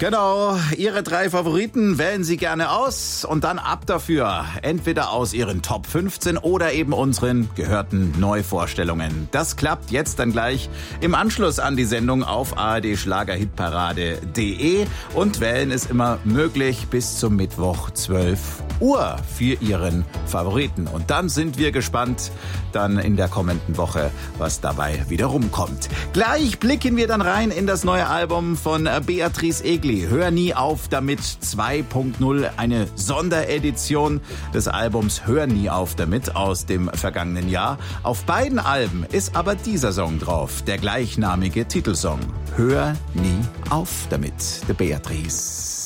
Genau, Ihre 3 Favoriten wählen Sie gerne aus und dann ab dafür. Entweder aus Ihren Top 15 oder eben unseren gehörten Neuvorstellungen. Das klappt jetzt dann gleich im Anschluss an die Sendung auf ardschlagerhitparade.de und wählen es immer möglich bis zum Mittwoch 12 Uhr für Ihren Favoriten. Und dann sind wir gespannt, dann in der kommenden Woche, was dabei wieder rumkommt. Gleich blicken wir dann rein in das neue Album von Beatrice Egli. Hör nie auf damit 2.0, eine Sonderedition des Albums Hör nie auf damit aus dem vergangenen Jahr. Auf beiden Alben ist aber dieser Song drauf, der gleichnamige Titelsong. Hör nie auf damit, der Beatrice.